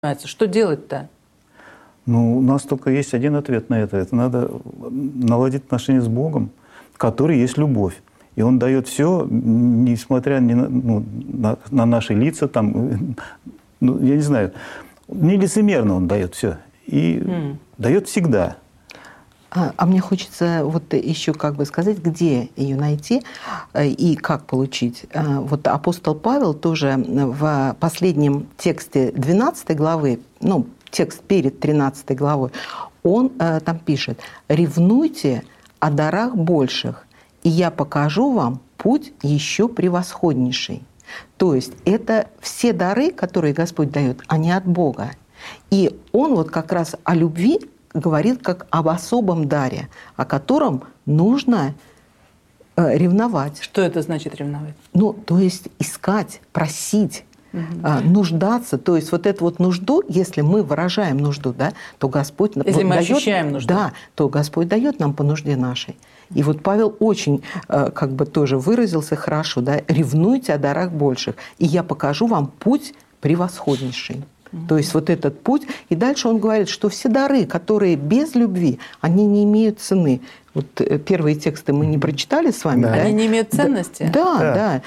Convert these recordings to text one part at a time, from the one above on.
Что делать-то? Ну, у нас только есть один ответ на это. Это надо наладить отношения с Богом, который есть любовь. И Он дает все, несмотря на наши лица, там, я не знаю, нелицемерно Он дает все. И дает всегда. А мне хочется вот еще как бы сказать, где ее найти и как получить. Вот апостол Павел тоже в последнем тексте 12 главы, текст перед 13 главой, он там пишет: «Ревнуйте о дарах больших, и я покажу вам путь еще превосходнейший». То есть это все дары, которые Господь дает, они от Бога. И Он вот как раз о любви говорит как об особом даре, о котором нужно ревновать. Что это значит ревновать? То есть искать, просить, нуждаться. То есть вот эту вот нужду, если мы выражаем нужду, да, то Господь если мы ощущаем нужду. Да, то Господь дает нам по нужде нашей. И вот Павел очень как бы тоже выразился хорошо, да, «Ревнуйте о дарах больших, и я покажу вам путь превосходнейший». То есть вот этот путь. И дальше он говорит, что все дары, которые без любви, они не имеют цены. Вот первые тексты мы не прочитали с вами. Да. Да? Они не имеют ценности? Да.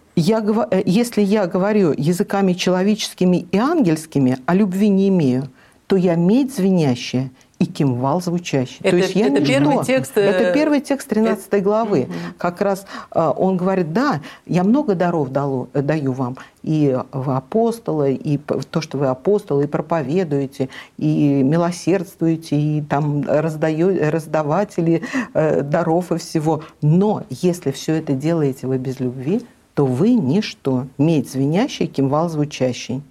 Если я говорю языками человеческими и ангельскими, а любви не имею, то я медь звенящая и кимвал звучащий. Это, то есть я это первый текст? Это первый текст 13 главы. Как раз он говорит, да, я много даров даю вам. И вы апостолы, и то, что вы апостолы, и проповедуете, и милосердствуете, и там раздаватели даров и всего. Но если все это делаете вы без любви, то вы ничто. Медь звенящий, кимвал звучащий.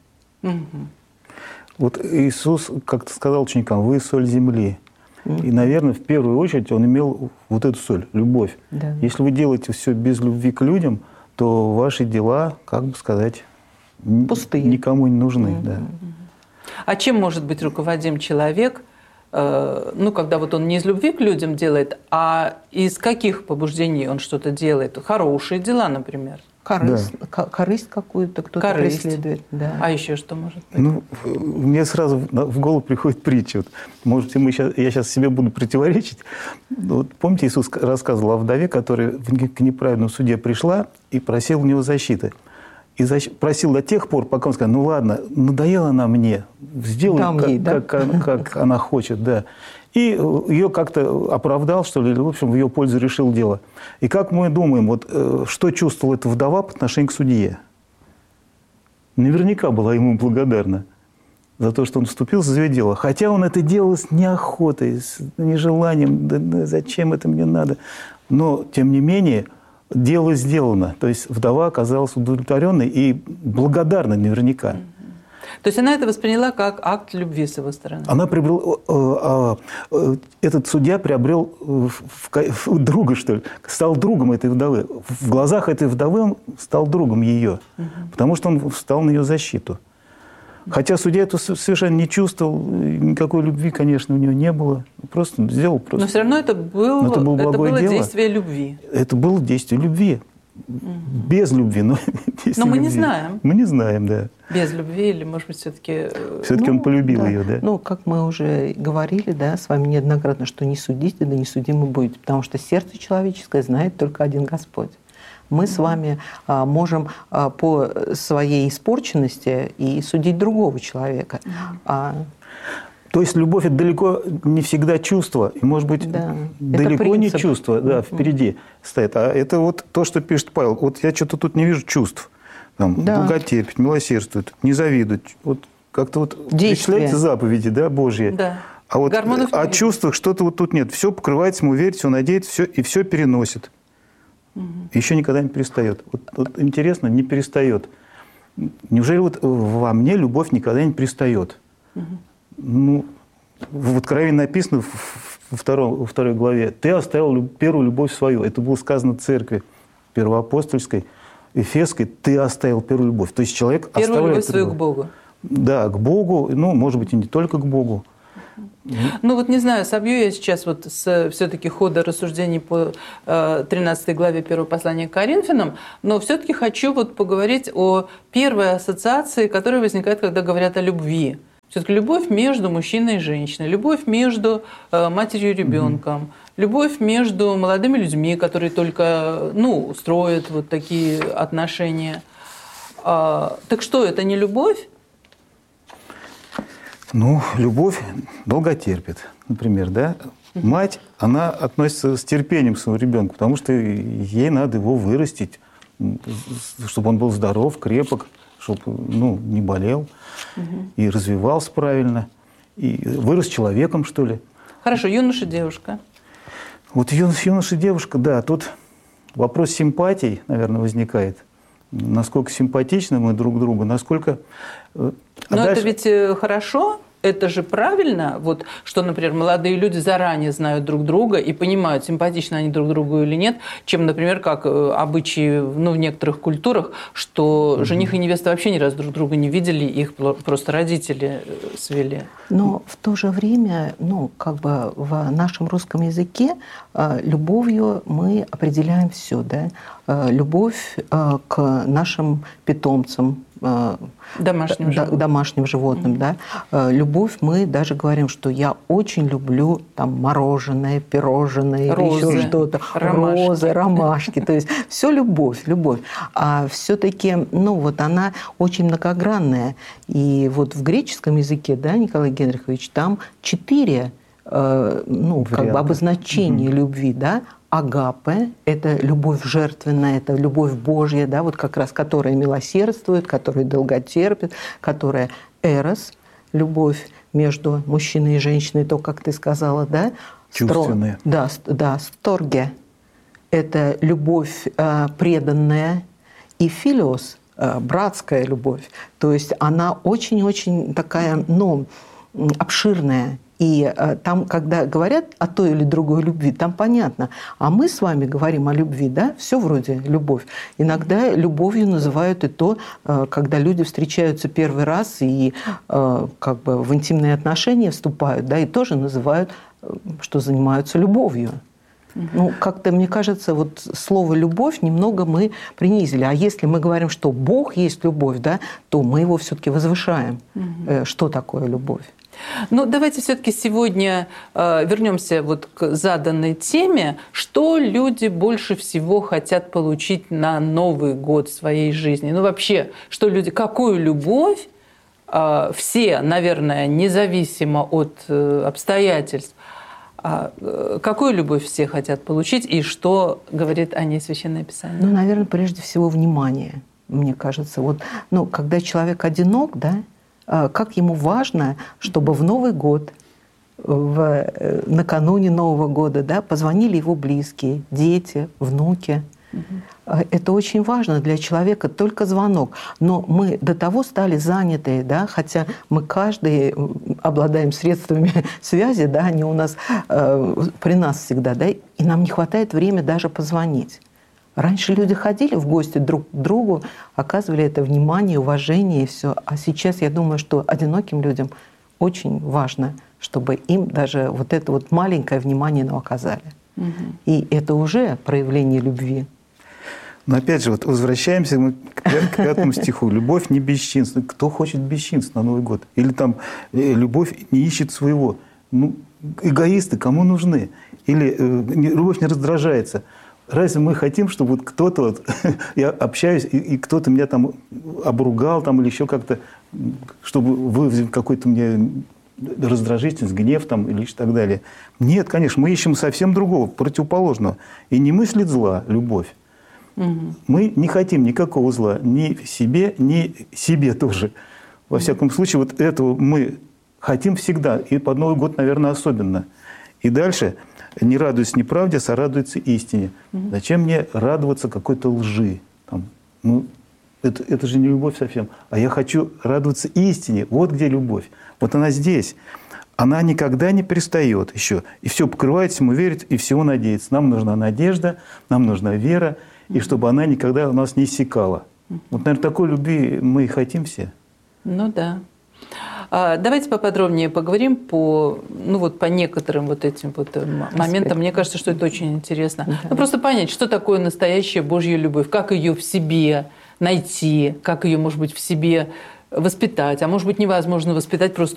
Вот Иисус как-то сказал ученикам: «Вы соль земли». И, наверное, в первую очередь Он имел вот эту соль, любовь. Да. Если вы делаете все без любви к людям, то ваши дела, как бы сказать, пустые, никому не нужны. Да. А чем может быть руководим человек, когда вот он не из любви к людям делает, а из каких побуждений он что-то делает? Хорошие дела, например. Корысть какую-то кто-то преследует. Да. А еще что может быть? Мне сразу в голову приходит притча. Вот, может, я сейчас себе буду противоречить. Вот, помните, Иисус рассказывал о вдове, которая к неправедному суде пришла и просила у него защиты. И просил до тех пор, пока он сказал: ну ладно, надоела она мне, сделай, как она хочет. Да. И ее как-то оправдал, что ли, в общем, в ее пользу решил дело. И как мы думаем, вот что чувствовала эта вдова по отношению к судье? Наверняка была ему благодарна за то, что он вступился за ее дело. Хотя он это делал с неохотой, с нежеланием, да зачем это мне надо. Но, тем не менее, дело сделано. То есть вдова оказалась удовлетворенной и благодарна наверняка. То есть она это восприняла как акт любви с его стороны? Она этот судья приобрел друга, что ли, стал другом этой вдовы. В глазах этой вдовы он стал другом ее, потому что он встал на ее защиту. Хотя судья это совершенно не чувствовал, никакой любви, конечно, у него не было. Просто сделал. Но все равно это было действие любви. Это было действие любви. Без любви, но Но мы не знаем. Мы не знаем, да. Без любви или, может быть, все-таки... Все-таки он полюбил ее, да? Как мы уже говорили, да, с вами неоднократно, что не судите, да не судимы будете, потому что сердце человеческое знает только один Господь. Мы с вами можем по своей испорченности и судить другого человека. То есть любовь – это далеко не всегда чувство, и, может быть, далеко не чувство впереди стоит. А это вот то, что пишет Павел. Вот я что-то тут не вижу чувств. Долготерпеть, милосердствовать, не завидовать. Вот как-то вот перечисляйте заповеди, да, Божьи. Да. А вот о чувствах что-то вот тут нет. Все покрывается, ему верит, все надеется, и все переносит. Еще никогда не перестает. Вот интересно, не перестает. Неужели вот во мне любовь никогда не перестает? В Откровении написано во второй главе: «Ты оставил первую любовь свою». Это было сказано церкви первоапостольской, Ефесской. Ты оставил первую любовь. То есть человек первую оставляет любовь свою к Богу. Да, к Богу. Может быть, и не только к Богу. Не знаю, собью я сейчас с все-таки хода рассуждений по 13 главе первого послания к Коринфянам, но все-таки хочу поговорить о первой ассоциации, которая возникает, когда говорят о любви. Все-таки любовь между мужчиной и женщиной, любовь между матерью и ребенком, любовь между молодыми людьми, которые только строят вот такие отношения. Так что, это не любовь? Любовь долго терпит, например, да? Мать, она относится с терпением к своему ребенку, потому что ей надо его вырастить, чтобы он был здоров, крепок, чтобы не болел и развивался правильно, и вырос человеком, что ли. Хорошо, юноша, девушка. Вот юноша, девушка, да, тут вопрос симпатий, наверное, возникает. Насколько симпатичны мы друг другу, насколько... Но это ведь хорошо, это же правильно, вот, что, например, молодые люди заранее знают друг друга и понимают, симпатичны они друг другу или нет, чем, например, как обычаи в некоторых культурах, что жених и невеста вообще ни разу друг друга не видели, их просто родители свели. Но в то же время, в нашем русском языке любовью мы определяем все, да? Любовь к нашим питомцам, домашним животным, да. Любовь, мы даже говорим, что я очень люблю мороженое, пирожное, розы, или еще что-то, розы, ромашки, то есть все любовь. А все-таки, она очень многогранная. И вот в греческом языке, да, Николай Генрихович, там 4 обозначения любви, да. Агапе – это любовь жертвенная, это любовь Божья, да, вот как раз которая милосердствует, которая долготерпит, которая эрос, любовь между мужчиной и женщиной, то, как ты сказала, да? Чувственная. Сторге – это любовь преданная, и филиос – братская любовь. То есть она очень-очень такая, обширная. И там, когда говорят о той или другой любви, там понятно. А мы с вами говорим о любви, да? Все вроде любовь. Иногда любовью называют и то, когда люди встречаются первый раз и в интимные отношения вступают, да, и тоже называют, что занимаются любовью. Как-то, мне кажется, вот слово «любовь» немного мы принизили. А если мы говорим, что Бог есть любовь, да, то мы его все-таки возвышаем. Что такое любовь? Давайте все-таки сегодня вернемся вот к заданной теме. Что люди больше всего хотят получить на Новый год в своей жизни? Вообще, что люди, какую любовь все, наверное, независимо от обстоятельств, какую любовь все хотят получить и что говорит о ней Священное Писание? Наверное, прежде всего внимание, мне кажется. Вот, когда человек одинок, да, как ему важно, чтобы в Новый год, накануне Нового года, да, позвонили его близкие, дети, внуки. Это очень важно для человека, только звонок. Но мы до того стали заняты, да, хотя мы каждый обладаем средствами связи, да, они у нас при нас всегда, да, и нам не хватает времени даже позвонить. Раньше люди ходили в гости друг к другу, оказывали это внимание, уважение и все. А сейчас я думаю, что одиноким людям очень важно, чтобы им даже вот это вот маленькое внимание оказали. И это уже проявление любви. Но опять же, вот возвращаемся мы к 5 стиху. Любовь не бесчинственна. Кто хочет бесчинства на Новый год? Или там любовь не ищет своего. Эгоисты кому нужны? Или любовь не раздражается. Разве мы хотим, чтобы вот кто-то, я общаюсь, и кто-то меня там обругал там, или еще как-то, чтобы вызвал какой-то мне раздражительность, гнев там, или так далее? Нет, конечно, мы ищем совсем другого, противоположного. И не мыслит зла любовь. Мы не хотим никакого зла ни себе, ни себе тоже. Во всяком случае, вот этого мы хотим всегда, и под Новый год, наверное, особенно. И дальше... Не радуется неправде, сорадуется истине. Зачем мне радоваться какой-то лжи? Это же не любовь совсем. А я хочу радоваться истине. Вот где любовь. Вот она здесь. Она никогда не перестает еще. И все покрывает, всему верит, и всего надеется. Нам нужна надежда, нам нужна вера, и чтобы она никогда у нас не иссякала. Вот, наверное, такой любви мы и хотим все. Да. Давайте поподробнее поговорим по некоторым вот этим вот моментам. Мне кажется, что это очень интересно. Просто понять, что такое настоящая Божья любовь, как ее в себе найти, как ее, может быть, в себе воспитать. А может быть, невозможно воспитать, просто